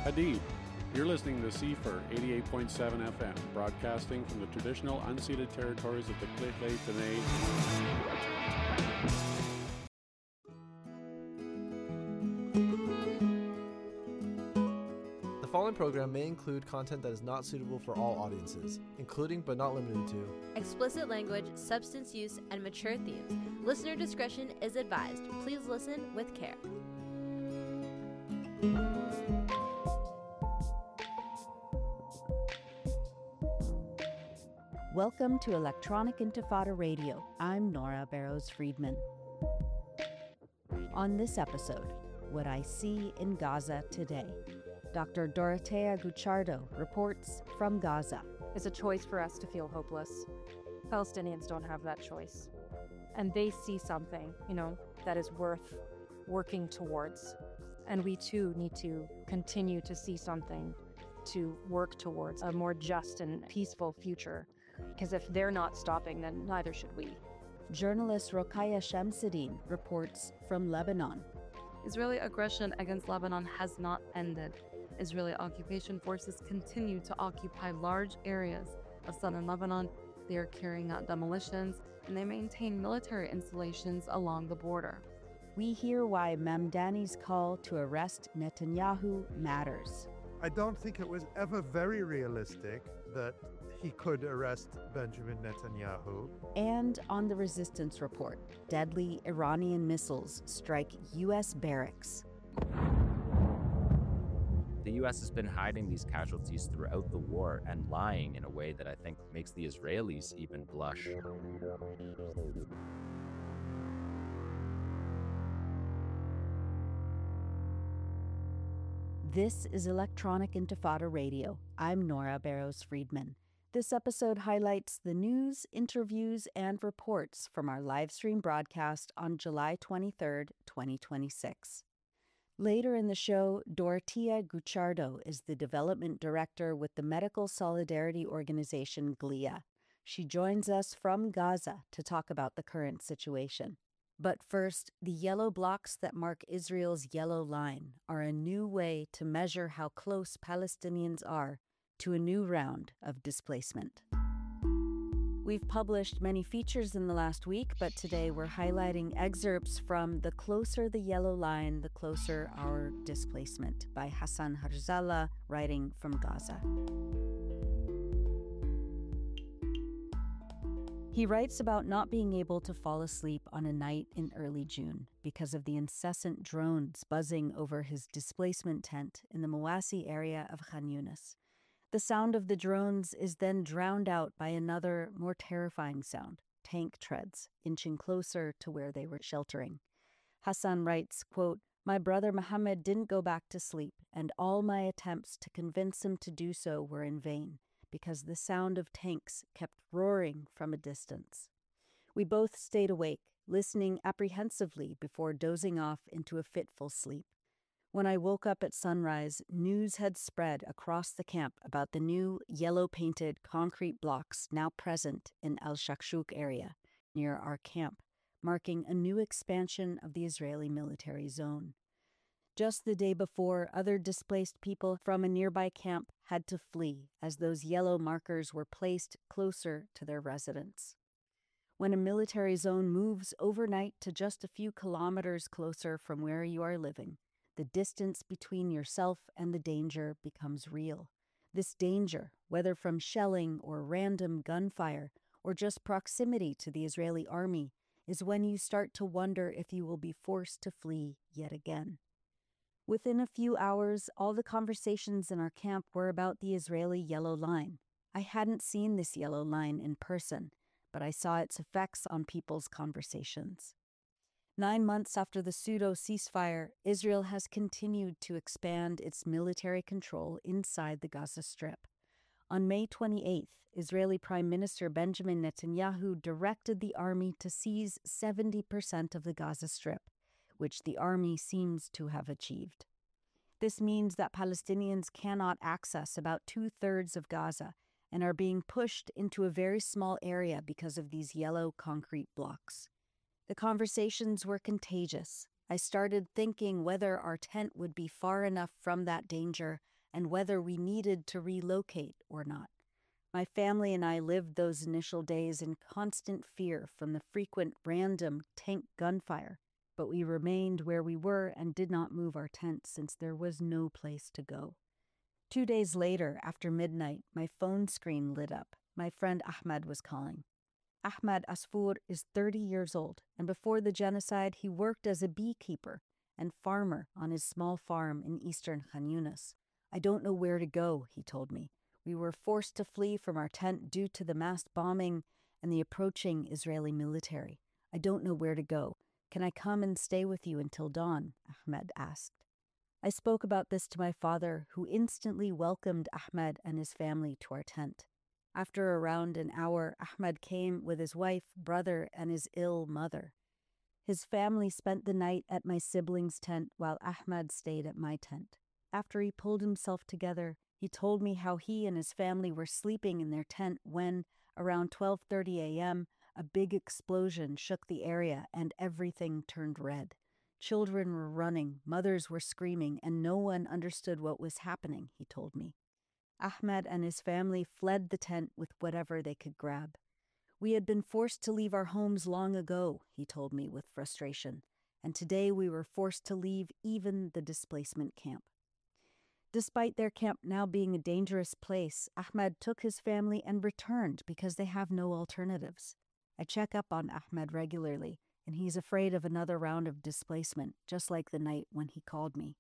Hadid. You're listening to CFR 88.7 FM, broadcasting from the traditional unceded territories of the Lheidli T'enneh. The following program may include content that is not suitable for all audiences, including but not limited to explicit language, substance use, and mature themes. Listener discretion is advised. Please listen with care. Welcome to Electronic Intifada Radio. I'm Nora Barrows-Friedman. On this episode, what I see in Gaza today. Dr. Dorotea Guicciardo reports from Gaza. It's a choice for us to feel hopeless. Palestinians don't have that choice. And they see something, that is worth working towards. And we too need to continue to see something to work towards a more just and peaceful future. Because if they're not stopping, then neither should we. Journalist Rokhaya Shamsuddin reports from Lebanon. Israeli aggression against Lebanon has not ended. Israeli occupation forces continue to occupy large areas of southern Lebanon. They are carrying out demolitions, and they maintain military installations along the border. We hear why Mamdani's call to arrest Netanyahu matters. I don't think it was ever very realistic that he could arrest Benjamin Netanyahu. And on the resistance report, deadly Iranian missiles strike U.S. barracks. The U.S. has been hiding these casualties throughout the war and lying in a way that I think makes the Israelis even blush. This is Electronic Intifada Radio. I'm Nora Barrows-Friedman. This episode highlights the news, interviews, and reports from our live stream broadcast on July 23rd, 2026. Later in the show, Dorotea Guicciardo is the development director with the medical solidarity organization GLIA. She joins us from Gaza to talk about the current situation. But first, the yellow blocks that mark Israel's yellow line are a new way to measure how close Palestinians are to a new round of displacement. We've published many features in the last week, but today we're highlighting excerpts from The Closer the Yellow Line, the Closer Our Displacement by Hassan Harzallah, writing from Gaza. He writes about not being able to fall asleep on a night in early June because of the incessant drones buzzing over his displacement tent in the Mawasi area of Khan Yunis. The sound of the drones is then drowned out by another, more terrifying sound, tank treads, inching closer to where they were sheltering. Hassan writes, quote, "My brother Mohammed didn't go back to sleep, and all my attempts to convince him to do so were in vain, because the sound of tanks kept roaring from a distance. We both stayed awake, listening apprehensively before dozing off into a fitful sleep. When I woke up at sunrise, news had spread across the camp about the new yellow-painted concrete blocks now present in Al-Shakshuk area, near our camp, marking a new expansion of the Israeli military zone. Just the day before, other displaced people from a nearby camp had to flee as those yellow markers were placed closer to their residence. When a military zone moves overnight to just a few kilometers closer from where you are living, the distance between yourself and the danger becomes real. This danger, whether from shelling or random gunfire or just proximity to the Israeli army, is when you start to wonder if you will be forced to flee yet again. Within a few hours, all the conversations in our camp were about the Israeli yellow line. I hadn't seen this yellow line in person, but I saw its effects on people's conversations. 9 months after the pseudo-ceasefire, Israel has continued to expand its military control inside the Gaza Strip. On May 28th, Israeli Prime Minister Benjamin Netanyahu directed the army to seize 70% of the Gaza Strip, which the army seems to have achieved. This means that Palestinians cannot access about 2/3 of Gaza and are being pushed into a very small area because of these yellow concrete blocks. The conversations were contagious. I started thinking whether our tent would be far enough from that danger and whether we needed to relocate or not. My family and I lived those initial days in constant fear from the frequent random tank gunfire, but we remained where we were and did not move our tent since there was no place to go. 2 days later, after midnight, my phone screen lit up. My friend Ahmed was calling. Ahmed Asfour is 30 years old, and before the genocide, he worked as a beekeeper and farmer on his small farm in eastern Khan Yunis. I don't know where to go, he told me. We were forced to flee from our tent due to the mass bombing and the approaching Israeli military. I don't know where to go. Can I come and stay with you until dawn? Ahmed asked. I spoke about this to my father, who instantly welcomed Ahmed and his family to our tent. After around an hour, Ahmed came with his wife, brother, and his ill mother. His family spent the night at my siblings' tent while Ahmed stayed at my tent. After he pulled himself together, he told me how he and his family were sleeping in their tent when, around 12:30 a.m., a big explosion shook the area and everything turned red. Children were running, mothers were screaming, and no one understood what was happening, he told me. Ahmed and his family fled the tent with whatever they could grab. We had been forced to leave our homes long ago, he told me with frustration, and today we were forced to leave even the displacement camp. Despite their camp now being a dangerous place, Ahmed took his family and returned because they have no alternatives. I check up on Ahmed regularly, and he's afraid of another round of displacement, just like the night when he called me.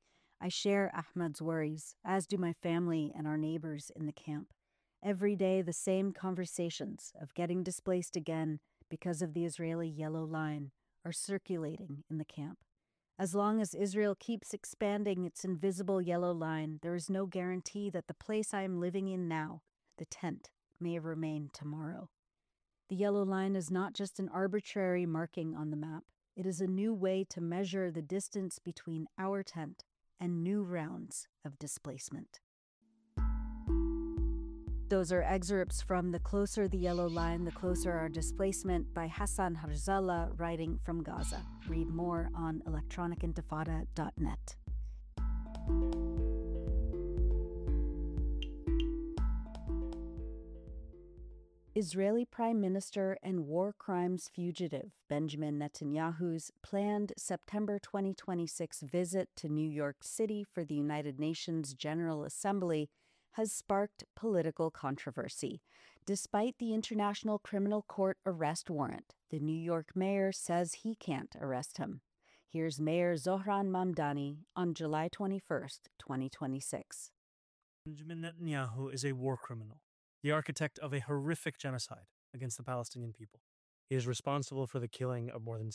I share Ahmed's worries, as do my family and our neighbors in the camp. Every day, the same conversations of getting displaced again because of the Israeli yellow line are circulating in the camp. As long as Israel keeps expanding its invisible yellow line, there is no guarantee that the place I am living in now, the tent, may remain tomorrow. The yellow line is not just an arbitrary marking on the map. It is a new way to measure the distance between our tent and new rounds of displacement. Those are excerpts from The Closer the Yellow Line, the Closer Our Displacement by Hassan Harzallah, writing from Gaza. Read more on electronicintifada.net. Israeli Prime Minister and war crimes fugitive Benjamin Netanyahu's planned September 2026 visit to New York City for the United Nations General Assembly has sparked political controversy. Despite the International Criminal Court arrest warrant, the New York mayor says he can't arrest him. Here's Mayor Zohran Mamdani on July 21st, 2026. Benjamin Netanyahu is a war criminal, the architect of a horrific genocide against the Palestinian people. He is responsible for the killing of more than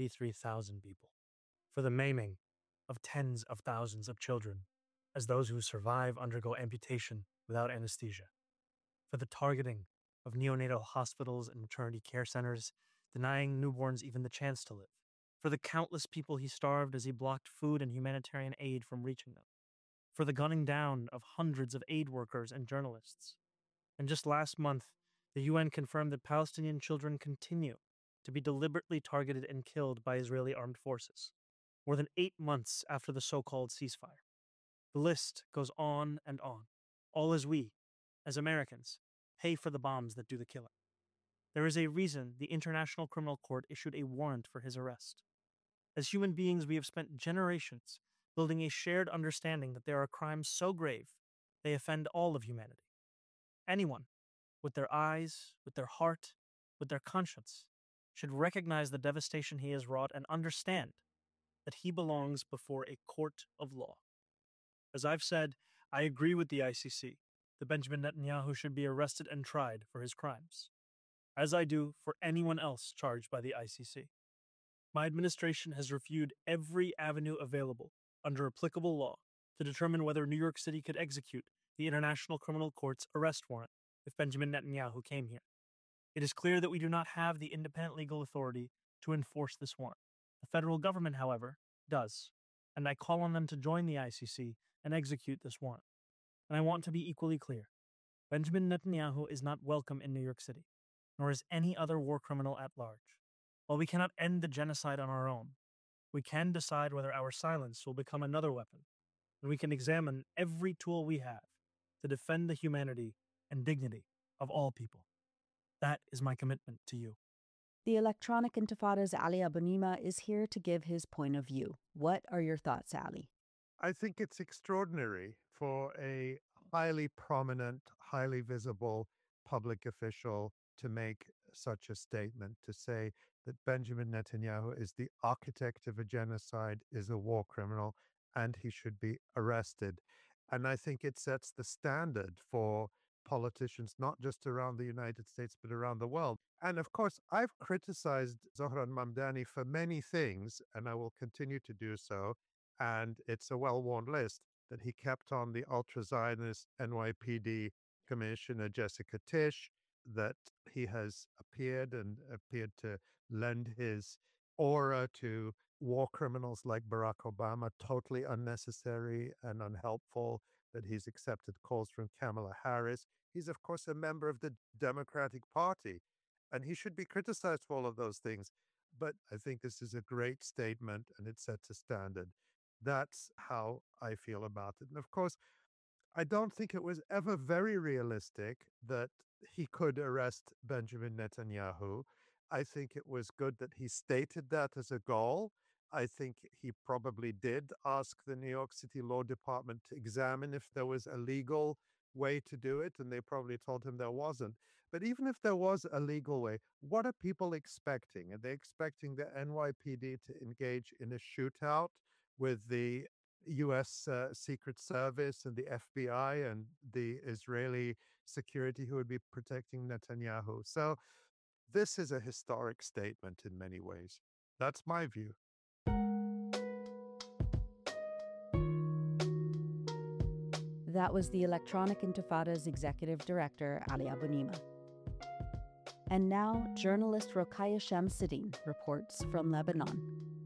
73,000 people, for the maiming of tens of thousands of children, as those who survive undergo amputation without anesthesia, for the targeting of neonatal hospitals and maternity care centers, denying newborns even the chance to live, for the countless people he starved as he blocked food and humanitarian aid from reaching them, for the gunning down of hundreds of aid workers and journalists. And just last month, the UN confirmed that Palestinian children continue to be deliberately targeted and killed by Israeli armed forces, more than 8 months after the so-called ceasefire. The list goes on and on, all as we, as Americans, pay for the bombs that do the killing. There is a reason the International Criminal Court issued a warrant for his arrest. As human beings, we have spent generations building a shared understanding that there are crimes so grave they offend all of humanity. Anyone, with their eyes, with their heart, with their conscience, should recognize the devastation he has wrought and understand that he belongs before a court of law. As I've said, I agree with the ICC that Benjamin Netanyahu should be arrested and tried for his crimes, as I do for anyone else charged by the ICC. My administration has reviewed every avenue available under applicable law to determine whether New York City could execute the International Criminal Court's arrest warrant if Benjamin Netanyahu came here. It is clear that we do not have the independent legal authority to enforce this warrant. The federal government, however, does, and I call on them to join the ICC and execute this warrant. And I want to be equally clear. Benjamin Netanyahu is not welcome in New York City, nor is any other war criminal at large. While we cannot end the genocide on our own, we can decide whether our silence will become another weapon and we can examine every tool we have to defend the humanity and dignity of all people. That is my commitment to you. The Electronic Intifada's Ali Abunimah is here to give his point of view. What are your thoughts, Ali? I think it's extraordinary for a highly prominent, highly visible public official to make such a statement, to say that Benjamin Netanyahu is the architect of a genocide, is a war criminal, and he should be arrested. And I think it sets the standard for politicians, not just around the United States, but around the world. And of course, I've criticized Zohran Mamdani for many things, and I will continue to do so. And it's a well-worn list that he kept on the ultra-Zionist NYPD Commissioner Jessica Tisch, that he has appeared to lend his aura to war criminals like Barack Obama, totally unnecessary and unhelpful, that he's accepted calls from Kamala Harris. He's, of course, a member of the Democratic Party, and he should be criticized for all of those things. But I think this is a great statement, and it sets a standard. That's how I feel about it. And of course, I don't think it was ever very realistic that he could arrest Benjamin Netanyahu. I think it was good that he stated that as a goal. I think he probably did ask the New York City Law Department to examine if there was a legal way to do it, and they probably told him there wasn't. But even if there was a legal way, what are people expecting? Are they expecting the NYPD to engage in a shootout with the U.S. Secret Service and the FBI and the Israeli security who would be protecting Netanyahu? So this is a historic statement in many ways. That's my view. That was the Electronic Intifada's executive director, Ali Abunimah. And now, journalist Rokaya Shamsuddin reports from Lebanon.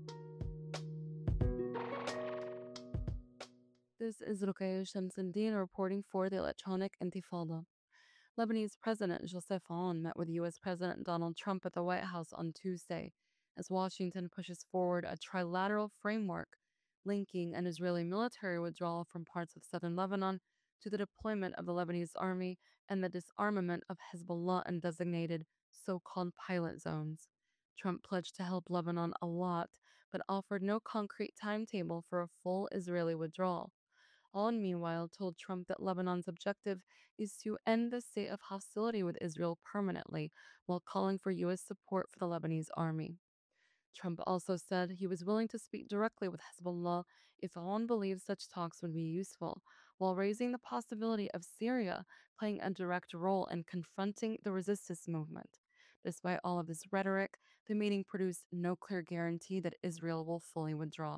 This is Rukaya Shamsuddin reporting for the Electronic Intifada. Lebanese President Joseph Aoun met with U.S. President Donald Trump at the White House on Tuesday as Washington pushes forward a trilateral framework linking an Israeli military withdrawal from parts of southern Lebanon to the deployment of the Lebanese army and the disarmament of Hezbollah and designated so-called pilot zones. Trump pledged to help Lebanon a lot, but offered no concrete timetable for a full Israeli withdrawal. Aoun, meanwhile, told Trump that Lebanon's objective is to end the state of hostility with Israel permanently, while calling for U.S. support for the Lebanese army. Trump also said he was willing to speak directly with Hezbollah if Aoun believes such talks would be useful, while raising the possibility of Syria playing a direct role in confronting the resistance movement. Despite all of this rhetoric, the meeting produced no clear guarantee that Israel will fully withdraw.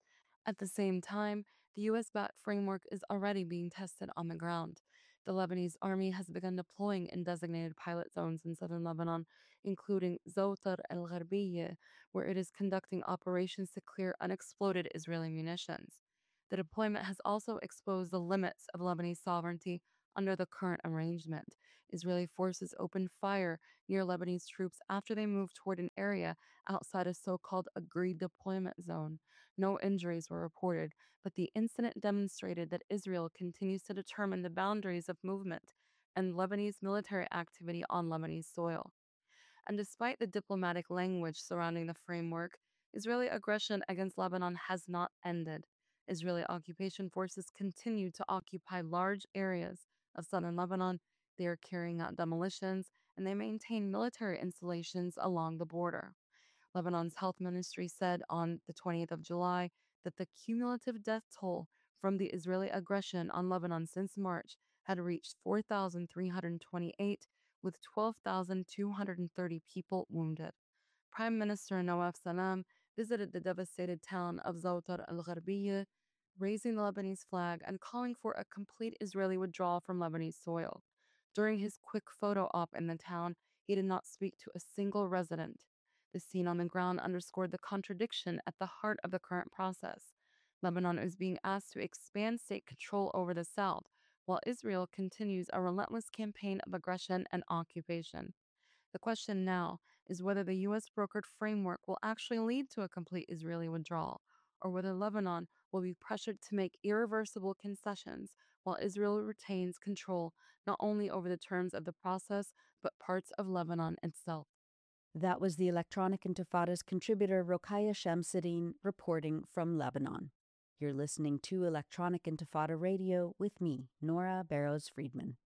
At the same time, the U.S.-backed framework is already being tested on the ground. The Lebanese army has begun deploying in designated pilot zones in southern Lebanon, including Zoutar al-Gharbiyya, where it is conducting operations to clear unexploded Israeli munitions. The deployment has also exposed the limits of Lebanese sovereignty under the current arrangement. Israeli forces opened fire near Lebanese troops after they moved toward an area outside a so-called agreed deployment zone. No injuries were reported, but the incident demonstrated that Israel continues to determine the boundaries of movement and Lebanese military activity on Lebanese soil. And despite the diplomatic language surrounding the framework, Israeli aggression against Lebanon has not ended. Israeli occupation forces continue to occupy large areas of southern Lebanon. They are carrying out demolitions, and they maintain military installations along the border. Lebanon's health ministry said on the 20th of July that the cumulative death toll from the Israeli aggression on Lebanon since March had reached 4,328, with 12,230 people wounded. Prime Minister Nawaf Salam visited the devastated town of Zoutar al-Gharbiyya, raising the Lebanese flag and calling for a complete Israeli withdrawal from Lebanese soil. During his quick photo op in the town, he did not speak to a single resident. The scene on the ground underscored the contradiction at the heart of the current process. Lebanon is being asked to expand state control over the south, while Israel continues a relentless campaign of aggression and occupation. The question now is whether the U.S. brokered framework will actually lead to a complete Israeli withdrawal, or whether Lebanon will be pressured to make irreversible concessions while Israel retains control not only over the terms of the process, but parts of Lebanon itself. That was the Electronic Intifada's contributor Rokhaya Shamsuddin reporting from Lebanon. You're listening to Electronic Intifada Radio with me, Nora Barrows-Friedman.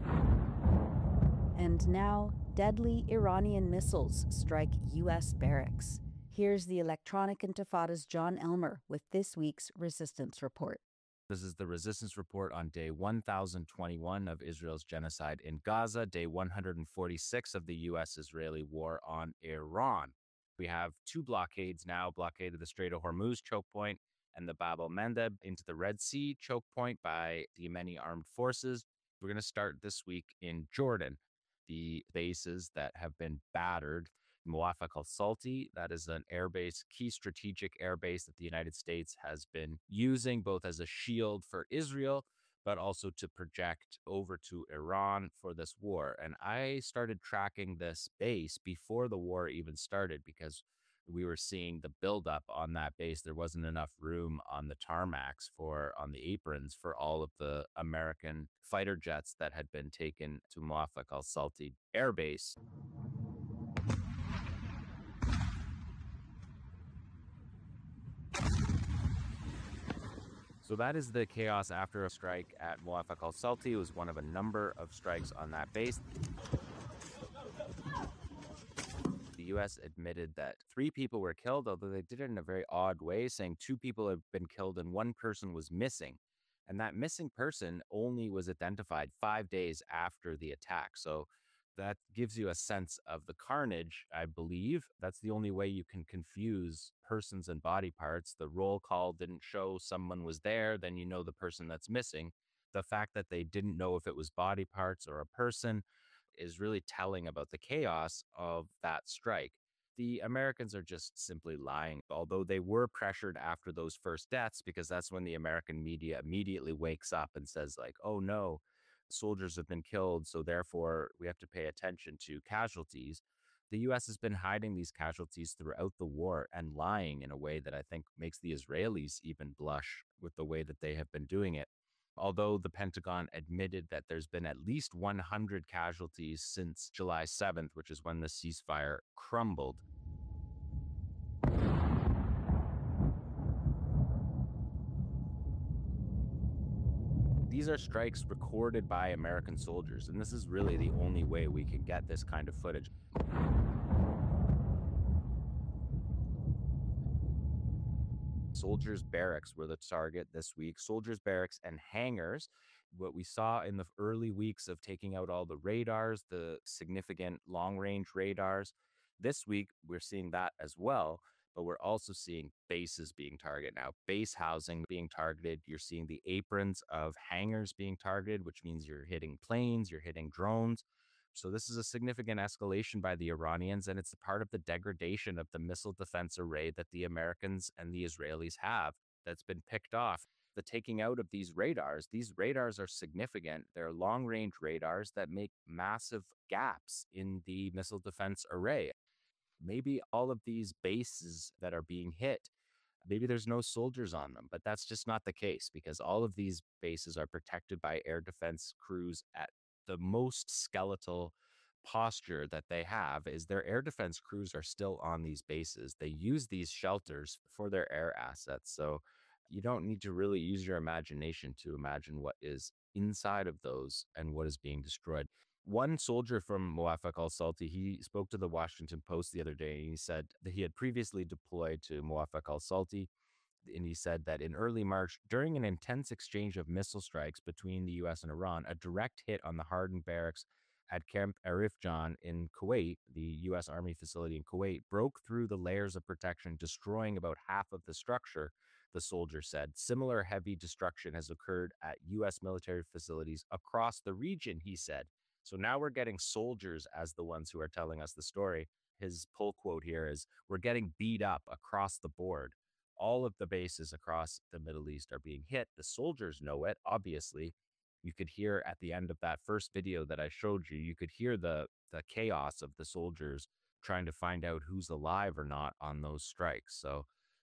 And now, deadly Iranian missiles strike U.S. barracks. Here's the Electronic Intifada's John Elmer with this week's Resistance Report. This is the Resistance Report on day 1021 of Israel's genocide in Gaza, day 146 of the U.S.-Israeli war on Iran. We have two blockades now, blockade of the Strait of Hormuz choke point and the Bab el-Mandeb into the Red Sea choke point by the Yemeni armed forces. We're going to start this week in Jordan. The bases that have been battered, Muwafaq al-Salti, that is an airbase, key strategic airbase that the United States has been using both as a shield for Israel, but also to project over to Iran for this war. And I started tracking this base before the war even started because we were seeing the buildup on that base. There wasn't enough room on the tarmacs on the aprons for all of the American fighter jets that had been taken to Muwafaq al-Salti Air Base. So that is the chaos after a strike at Muwafaq al-Salti. It was one of a number of strikes on that base. The U.S. admitted that 3 people were killed, although they did it in a very odd way, saying 2 people have been killed and 1 person was missing. And that missing person only was identified 5 days after the attack. So that gives you a sense of the carnage, I believe. That's the only way you can confuse persons and body parts. The roll call didn't show someone was there, then you know the person that's missing. The fact that they didn't know if it was body parts or a person is really telling about the chaos of that strike. The Americans are just simply lying, although they were pressured after those first deaths, because that's when the American media immediately wakes up and says, like, oh no, soldiers have been killed, so therefore we have to pay attention to casualties. The U.S. has been hiding these casualties throughout the war and lying in a way that I think makes the Israelis even blush with the way that they have been doing it. Although the Pentagon admitted that there's been at least 100 casualties since July 7th, which is when the ceasefire crumbled. These are strikes recorded by American soldiers, and this is really the only way we can get this kind of footage. Soldiers' barracks were the target this week. Soldiers' barracks and hangars. What we saw in the early weeks of taking out all the radars, the significant long-range radars, this week we're seeing that as well. But we're also seeing bases being targeted now, base housing being targeted. You're seeing the aprons of hangars being targeted, which means you're hitting planes, you're hitting drones. So this is a significant escalation by the Iranians, and it's a part of the degradation of the missile defense array that the Americans and the Israelis have that's been picked off. The taking out of these radars are significant. They're long-range radars that make massive gaps in the missile defense array. Maybe all of these bases that are being hit, maybe there's no soldiers on them, but that's just not the case because all of these bases are protected by air defense crews at the most skeletal posture that they have is their air defense crews are still on these bases. They use these shelters for their air assets. So you don't need to really use your imagination to imagine what is inside of those and what is being destroyed. One soldier from Muwafaq al-Salti, he spoke to the Washington Post the other day, and he said that he had previously deployed to Muwafaq al-Salti, and he said that in early March, during an intense exchange of missile strikes between the U.S. and Iran, a direct hit on the hardened barracks at Camp Arif Jan in Kuwait, the U.S. Army facility in Kuwait, broke through the layers of protection, destroying about half of the structure, the soldier said. Similar heavy destruction has occurred at U.S. military facilities across the region, he said. So now we're getting soldiers as the ones who are telling us the story. His pull quote here is, we're getting beat up across the board. All of the bases across the Middle East are being hit. The soldiers know it, obviously. You could hear at the end of that first video that I showed you, you could hear the chaos of the soldiers trying to find out who's alive or not on those strikes. So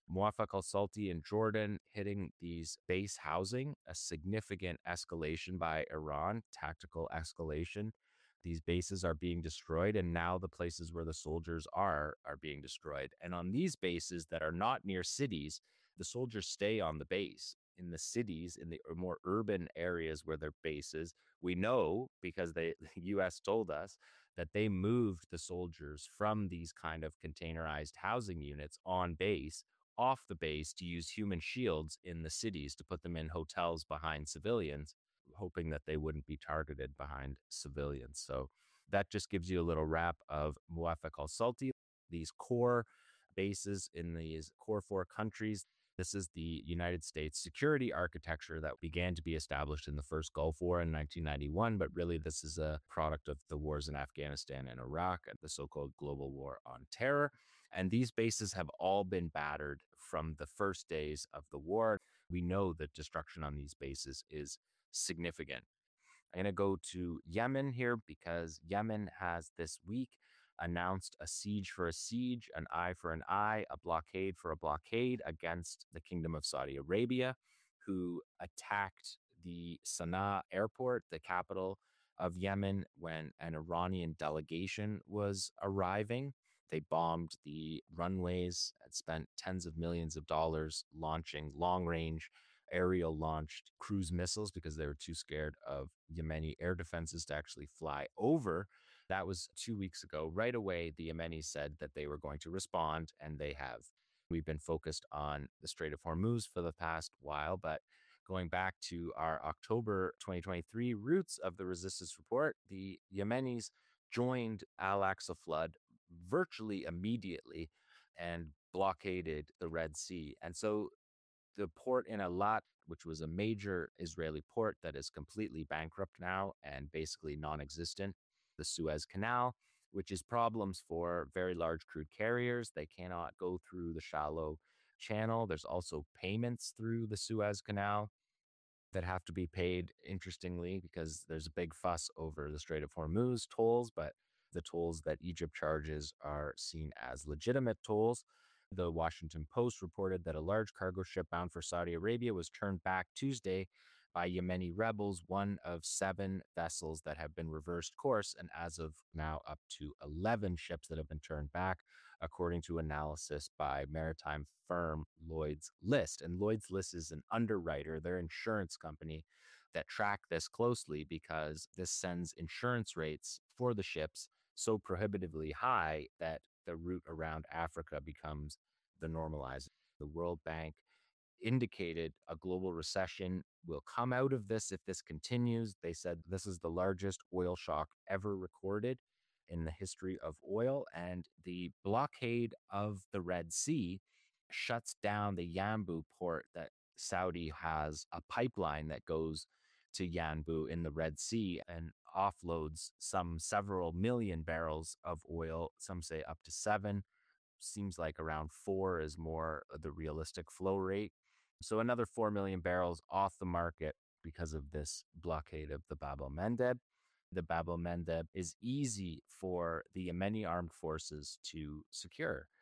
Muwafaq al-Salti in Jordan hitting these base housing, a significant escalation by Iran, tactical escalation. These bases are being destroyed, and now the places where the soldiers are being destroyed. And on these bases that are not near cities, the soldiers stay on the base. In the cities, in the more urban areas where their bases, we know because the U.S. told us that they moved the soldiers from these kind of containerized housing units on base off the base to use human shields in the cities to put them in hotels behind civilians, hoping that they wouldn't be targeted behind civilians. So that just gives you a little wrap of Muwafaq al-Salti, these core bases in these core 4 countries. This is the United States security architecture that began to be established in the first Gulf War in 1991, but really this is a product of the wars in Afghanistan and Iraq, and the so-called global war on terror. And these bases have all been battered from the first days of the war. We know that destruction on these bases is significant. I'm going to go to Yemen here because Yemen has this week announced a siege for a siege, an eye for an eye, a blockade for a blockade against the Kingdom of Saudi Arabia, who attacked the Sana'a airport, the capital of Yemen, when an Iranian delegation was arriving. They bombed the runways and spent tens of millions of dollars launching long-range aerial launched cruise missiles because they were too scared of Yemeni air defenses to actually fly over. That was 2 weeks ago. Right away, the Yemenis said that they were going to respond, and they have. We've been focused on the Strait of Hormuz for the past while, but going back to our October 2023 roots of the resistance report, the Yemenis joined Al-Aqsa Flood virtually immediately and blockaded the Red Sea. And so the port in Eilat, which was a major Israeli port that is completely bankrupt now and basically non-existent, the Suez Canal, which is problems for very large crude carriers. They cannot go through the shallow channel. There's also payments through the Suez Canal that have to be paid, interestingly, because there's a big fuss over the Strait of Hormuz tolls, but the tolls that Egypt charges are seen as legitimate tolls. The Washington Post reported that a large cargo ship bound for Saudi Arabia was turned back Tuesday by Yemeni rebels, one of 7 vessels that have been reversed course, and as of now up to 11 ships that have been turned back, according to analysis by maritime firm Lloyd's List. And Lloyd's List is an underwriter, their insurance company, that track this closely because this sends insurance rates for the ships so prohibitively high that the route around Africa becomes the normalized. The World Bank indicated a global recession will come out of this if this continues. They said this is the largest oil shock ever recorded in the history of oil, and the blockade of the Red Sea shuts down the Yanbu port that Saudi has a pipeline that goes to Yanbu in the Red Sea and offloads several million barrels of oil. Some say up to 7. Seems like around 4 is more the realistic flow rate. So another 4 million barrels off the market because of this blockade of the Bab el-Mandeb. The Bab el-Mandeb is easy for the Yemeni armed forces to secure.